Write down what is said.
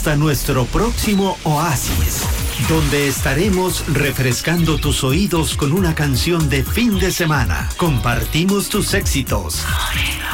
hasta nuestro próximo oasis, donde estaremos refrescando tus oídos con una canción de fin de semana. Compartimos tus éxitos.